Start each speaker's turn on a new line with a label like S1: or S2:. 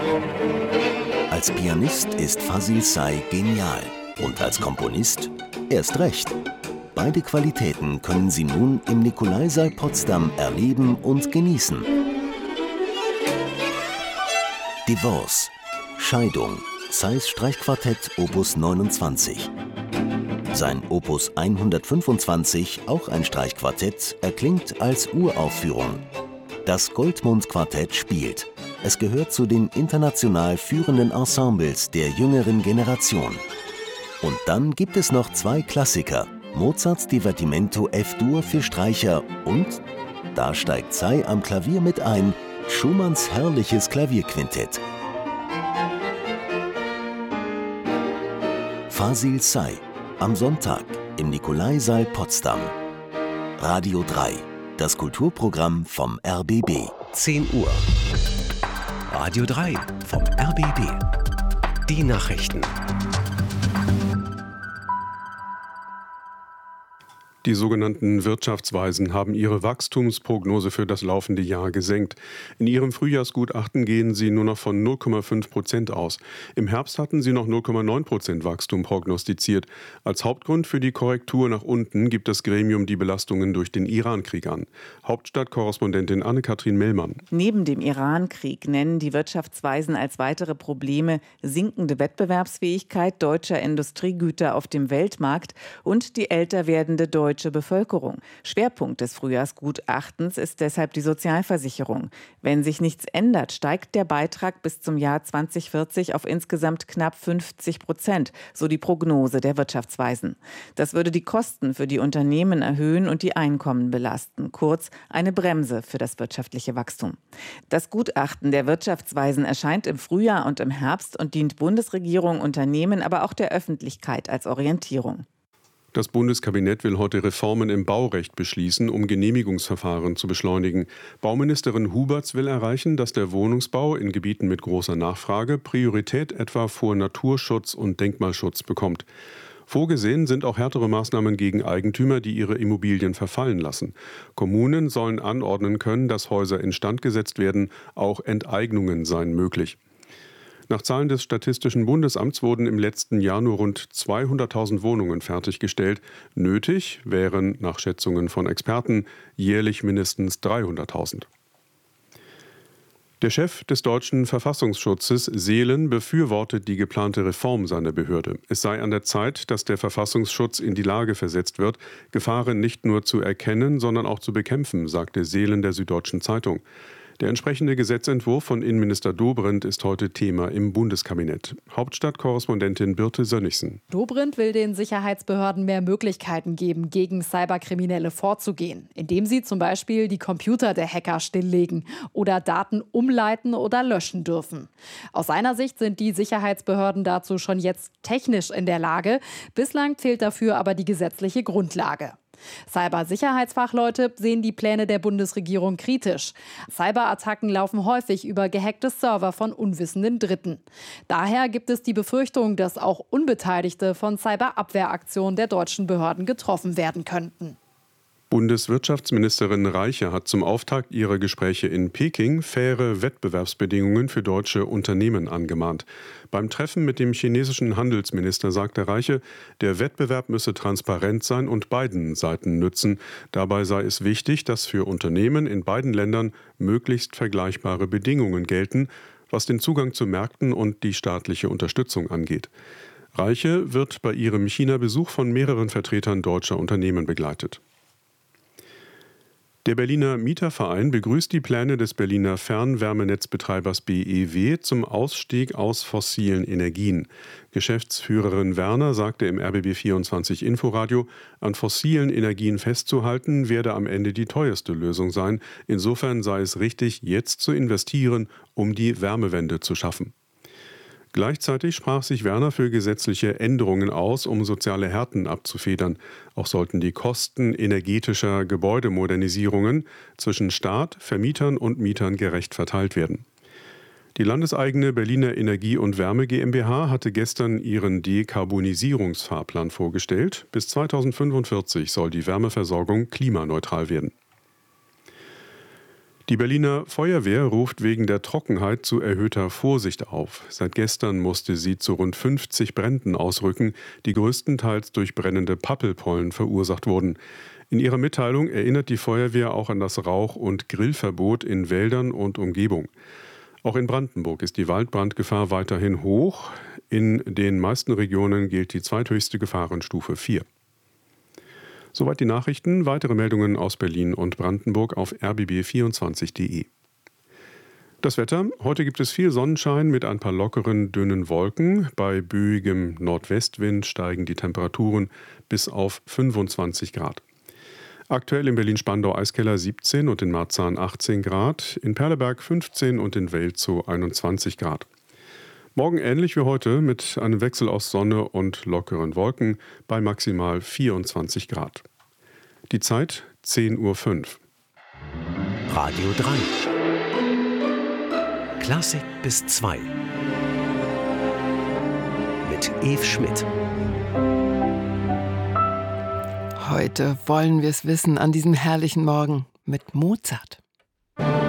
S1: Als Pianist ist Fazil Say genial und als Komponist erst recht. Beide Qualitäten können Sie nun im Nikolaisaal Potsdam erleben und genießen. Divorce, Scheidung, Says Streichquartett Opus 29. Sein Opus 125, auch ein Streichquartett, erklingt als Uraufführung. Das Goldmund-Quartett spielt. Es gehört zu den international führenden Ensembles der jüngeren Generation. Und dann gibt es noch zwei Klassiker. Mozarts Divertimento F-Dur für Streicher und, da steigt Say am Klavier mit ein, Schumanns herrliches Klavierquintett. Fazil Say, am Sonntag im Nikolaisaal Potsdam. Radio 3, das Kulturprogramm vom RBB.
S2: 10 Uhr. Radio 3 vom RBB. Die Nachrichten.
S3: Die sogenannten Wirtschaftsweisen haben ihre Wachstumsprognose für das laufende Jahr gesenkt. In ihrem Frühjahrsgutachten gehen sie nur noch von 0,5% aus. Im Herbst hatten sie noch 0,9% Wachstum prognostiziert. Als Hauptgrund für die Korrektur nach unten gibt das Gremium die Belastungen durch den Irankrieg an. Hauptstadtkorrespondentin Anne-Kathrin Mellmann.
S4: Neben dem Irankrieg nennen die Wirtschaftsweisen als weitere Probleme sinkende Wettbewerbsfähigkeit deutscher Industriegüter auf dem Weltmarkt und die älter werdende deutsche Bevölkerung. Schwerpunkt des Frühjahrsgutachtens ist deshalb die Sozialversicherung. Wenn sich nichts ändert, steigt der Beitrag bis zum Jahr 2040 auf insgesamt knapp 50%, so die Prognose der Wirtschaftsweisen. Das würde die Kosten für die Unternehmen erhöhen und die Einkommen belasten. Kurz, eine Bremse für das wirtschaftliche Wachstum. Das Gutachten der Wirtschaftsweisen erscheint im Frühjahr und im Herbst und dient Bundesregierung, Unternehmen, aber auch der Öffentlichkeit als Orientierung.
S3: Das Bundeskabinett will heute Reformen im Baurecht beschließen, um Genehmigungsverfahren zu beschleunigen. Bauministerin Huberts will erreichen, dass der Wohnungsbau in Gebieten mit großer Nachfrage Priorität etwa vor Naturschutz und Denkmalschutz bekommt. Vorgesehen sind auch härtere Maßnahmen gegen Eigentümer, die ihre Immobilien verfallen lassen. Kommunen sollen anordnen können, dass Häuser instand gesetzt werden, auch Enteignungen seien möglich. Nach Zahlen des Statistischen Bundesamts wurden im letzten Jahr nur rund 200.000 Wohnungen fertiggestellt. Nötig wären, nach Schätzungen von Experten, jährlich mindestens 300.000. Der Chef des deutschen Verfassungsschutzes, Seelen, befürwortet die geplante Reform seiner Behörde. Es sei an der Zeit, dass der Verfassungsschutz in die Lage versetzt wird, Gefahren nicht nur zu erkennen, sondern auch zu bekämpfen, sagte Seelen der Süddeutschen Zeitung. Der entsprechende Gesetzentwurf von Innenminister Dobrindt ist heute Thema im Bundeskabinett. Hauptstadtkorrespondentin Birte Sönnigsen.
S5: Dobrindt will den Sicherheitsbehörden mehr Möglichkeiten geben, gegen Cyberkriminelle vorzugehen, indem sie zum Beispiel die Computer der Hacker stilllegen oder Daten umleiten oder löschen dürfen. Aus seiner Sicht sind die Sicherheitsbehörden dazu schon jetzt technisch in der Lage. Bislang fehlt dafür aber die gesetzliche Grundlage. Cybersicherheitsfachleute sehen die Pläne der Bundesregierung kritisch. Cyberattacken laufen häufig über gehackte Server von unwissenden Dritten. Daher gibt es die Befürchtung, dass auch Unbeteiligte von Cyberabwehraktionen der deutschen Behörden getroffen werden könnten.
S3: Bundeswirtschaftsministerin Reiche hat zum Auftakt ihrer Gespräche in Peking faire Wettbewerbsbedingungen für deutsche Unternehmen angemahnt. Beim Treffen mit dem chinesischen Handelsminister sagte Reiche, der Wettbewerb müsse transparent sein und beiden Seiten nützen. Dabei sei es wichtig, dass für Unternehmen in beiden Ländern möglichst vergleichbare Bedingungen gelten, was den Zugang zu Märkten und die staatliche Unterstützung angeht. Reiche wird bei ihrem China-Besuch von mehreren Vertretern deutscher Unternehmen begleitet. Der Berliner Mieterverein begrüßt die Pläne des Berliner Fernwärmenetzbetreibers BEW zum Ausstieg aus fossilen Energien. Geschäftsführerin Werner sagte im RBB24 Inforadio, an fossilen Energien festzuhalten werde am Ende die teuerste Lösung sein. Insofern sei es richtig, jetzt zu investieren, um die Wärmewende zu schaffen. Gleichzeitig sprach sich Werner für gesetzliche Änderungen aus, um soziale Härten abzufedern. Auch sollten die Kosten energetischer Gebäudemodernisierungen zwischen Staat, Vermietern und Mietern gerecht verteilt werden. Die landeseigene Berliner Energie- und Wärme GmbH hatte gestern ihren Dekarbonisierungsfahrplan vorgestellt. Bis 2045 soll die Wärmeversorgung klimaneutral werden. Die Berliner Feuerwehr ruft wegen der Trockenheit zu erhöhter Vorsicht auf. Seit gestern musste sie zu rund 50 Bränden ausrücken, die größtenteils durch brennende Pappelpollen verursacht wurden. In ihrer Mitteilung erinnert die Feuerwehr auch an das Rauch- und Grillverbot in Wäldern und Umgebung. Auch in Brandenburg ist die Waldbrandgefahr weiterhin hoch. In den meisten Regionen gilt die zweithöchste Gefahrenstufe 4. Soweit die Nachrichten. Weitere Meldungen aus Berlin und Brandenburg auf rbb24.de. Das Wetter. Heute gibt es viel Sonnenschein mit ein paar lockeren, dünnen Wolken. Bei böigem Nordwestwind steigen die Temperaturen bis auf 25 Grad. Aktuell in Berlin-Spandau Eiskeller 17 und in Marzahn 18 Grad, in Perleberg 15 und in Welzow 21 Grad. Morgen ähnlich wie heute mit einem Wechsel aus Sonne und lockeren Wolken bei maximal 24 Grad. Die Zeit 10:05 Uhr.
S2: Radio 3. Klassik bis 2. Mit Eve Schmidt.
S6: Heute wollen wir es wissen an diesem herrlichen Morgen mit Mozart.